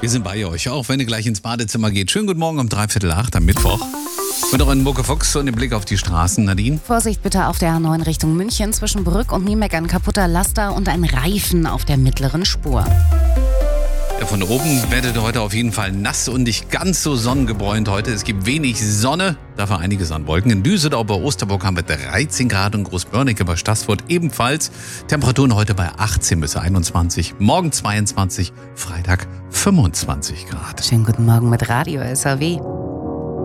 Wir sind bei euch, auch wenn ihr gleich ins Badezimmer geht. Schönen guten Morgen um 7:45 am Mittwoch. Mit euren Mucke Fuchs und dem Blick auf die Straßen, Nadine. Vorsicht bitte auf der A9 Richtung München zwischen Brück und Niemeck, ein kaputter Laster und ein Reifen auf der mittleren Spur. Ja, von oben werdet ihr heute auf jeden Fall nass und nicht ganz so sonnengebräunt heute. Es gibt wenig Sonne, dafür einiges an Wolken. In Düsseldorf bei Osterburg haben wir 13 Grad und Großbörnecke bei Staßfurt ebenfalls. Temperaturen heute bei 18 bis 21, morgen 22, Freitag 25 Grad. Schönen guten Morgen mit Radio SAW.